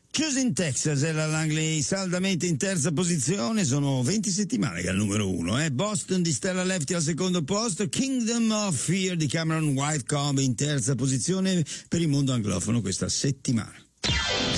Chiusi in Texas e la Langley saldamente in terza posizione, sono 20 settimane che è al numero 1, Boston di Stella Lefty al secondo posto, Kingdom of Fear di Cameron Whitecomb in terza posizione per il mondo anglofono questa settimana.